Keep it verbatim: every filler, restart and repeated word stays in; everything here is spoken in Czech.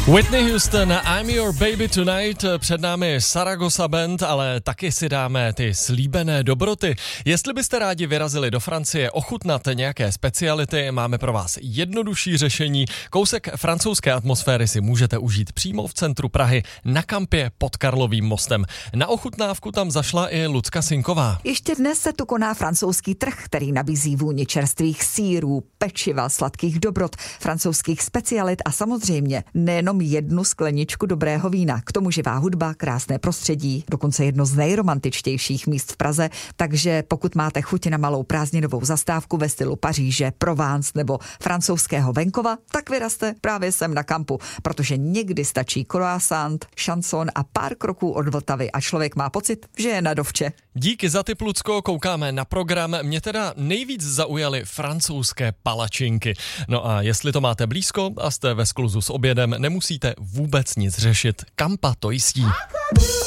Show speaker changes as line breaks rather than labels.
Whitney Houston, I'm Your Baby Tonight, před námi Saragossa Band, ale taky si dáme ty slíbené dobroty. Jestli byste rádi vyrazili do Francie ochutnat nějaké speciality, máme pro vás jednodušší řešení. Kousek francouzské atmosféry si můžete užít přímo v centru Prahy na kampě pod Karlovým mostem. Na ochutnávku tam zašla i Lucka Sinková.
Ještě dnes se tu koná francouzský trh, který nabízí vůni čerstvých sýrů, pečiva, sladkých dobrot, francouzských specialit a samozřejmě nejenom jednu skleničku dobrého vína. K tomu živá hudba, krásné prostředí, dokonce jedno z nejromantičtějších míst v Praze, takže pokud máte chuť na malou prázdninovou zastávku ve stylu Paříže, Provence nebo francouzského venkova, tak vyrazte právě sem na kampu, protože někdy stačí croissant, šanson a pár kroků od Vltavy a člověk má pocit, že je na dovče.
Díky za tip, Lucko, koukáme na program. Mě teda nejvíc zaujaly francouzské palačinky. No a jestli to máte blízko a jste ve skluzu s obědem, nemusíte vůbec nic řešit. Kampa to jistí.